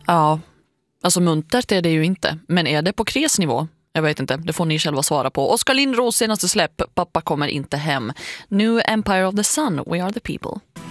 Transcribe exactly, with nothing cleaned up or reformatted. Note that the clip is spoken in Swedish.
Ja, alltså muntert är det ju inte. Men är det på kres nivå? Jag vet inte, det får ni själva svara på. Oskar Lindros senaste släpp, Pappa kommer inte hem. New Empire of the Sun, We are the people.